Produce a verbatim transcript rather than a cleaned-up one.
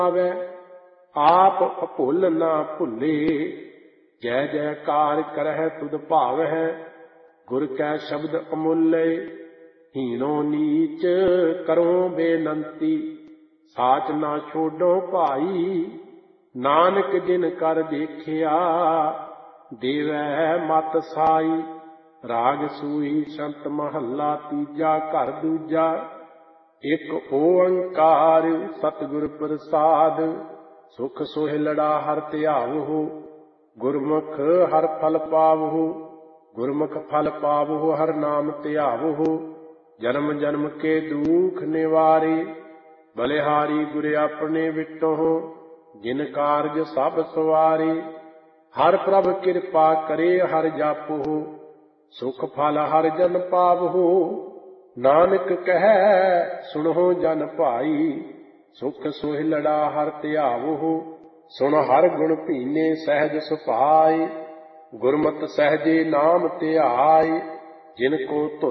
ਆਵੈ ਆਪ ਅਭੁੱਲ ਨਾ ਭੁੱਲੇ। ਜੈ ਜੈਕਾਰ ਕਰਹਿ ਤੁਧ ਭਾਵਹਿ ਗੁਰ ਕੈ ਸ਼ਬਦ ਅਮੁੱਲੇ। ਹੀਣੋ ਨੀਚ ਕਰੋ ਬੇਨੰਤੀ ਸਾਚ ਨਾ ਛੋਡੋ ਭਾਈ। ਨਾਨਕ ਜਿਨ ਕਰ ਦੇਖਿਆ ਦੇਵੈ ਮਤ ਸਾਈ। ਰਾਗ ਸੂਈ ਸੰਤ ਮਹੱਲਾ ਤੀਜਾ ਘਰ ਦੂਜਾ। ਇੱਕ ਓੰਕਾਰ ਸਤਿਗੁਰ ਪ੍ਰਸਾਦ ਸੁਖ ਸੋਹਿਲੜਾ ਹਰਿ ਧਿਆਵਹੁ। ਗੁਰਮੁਖ ਹਰਿ ਫਲ ਪਾਵਹੁ ਗੁਰਮੁਖ ਫਲ ਪਾਵਹੁ ਹਰਿ ਨਾਮ ਧਿਆਵਹੁ। ਜਨਮ ਜਨਮ ਕੇ ਦੁਖ ਨਿਵਾਰੇ ਬਲਿਹਾਰੀ ਗੁਰ ਆਪਣੇ ਵਿਟਹੁ। ਜਿਨ ਕਾਰਜ ਸਭ ਸਵਾਰੇ ਹਰਿ ਪ੍ਰਭ ਕਿਰਪਾ ਕਰੇ ਹਰਿ ਜਾਪਹੁ। ਸੁਖ ਫਲ ਹਰਿ ਜਨ ਪਾਵਹੁ ਨਾਨਕ ਕਹੈ ਸੁਣਹੁ ਜਨ ਭਾਈ। ਸੁਖ ਸੋਹਿਲੜਾ ਹਰਿ ਧਿਆਵਹੁ ਸੁਣ ਹਰਿ ਗੁਣ ਭੀਨੇ ਸਹਿਜ ਸੁਭਾਏ। ਗੁਰਮਤਿ ਸਹਿਜੇ ਨਾਮ ਧਿਆਏ ਜਿਨ ਕੋ ਧੁਰ